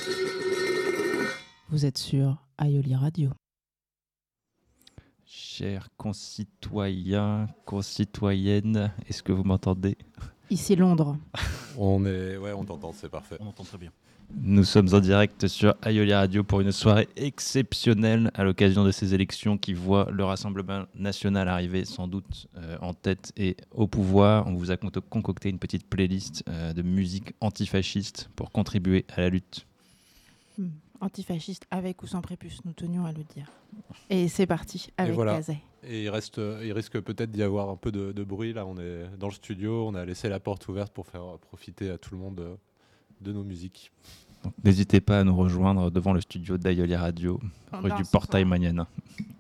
Vous êtes sur Aioli Radio. Chers concitoyens, concitoyennes, est-ce que vous m'entendez ? Ici Londres. On t'entend, c'est parfait. On entend très bien. Nous sommes en direct sur Aioli Radio pour une soirée exceptionnelle à l'occasion de ces élections qui voient le Rassemblement national arriver sans doute en tête et au pouvoir. On vous a concocté une petite playlist de musique antifasciste pour contribuer à la lutte. Antifasciste avec ou sans prépuce, nous tenions à le dire. Et c'est parti avec Kazay. Et il risque peut-être d'y avoir un peu de bruit. Là, on est dans le studio, on a laissé la porte ouverte pour faire profiter à tout le monde de nos musiques. Donc, n'hésitez pas à nous rejoindre devant le studio d'Aioli Radio, rue du Portail Magnana.